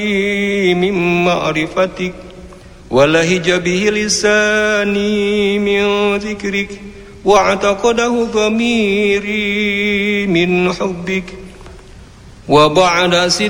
من معرفتك ولهج به لساني من ذكرك واعتقده ضميري من حبك وبعد 6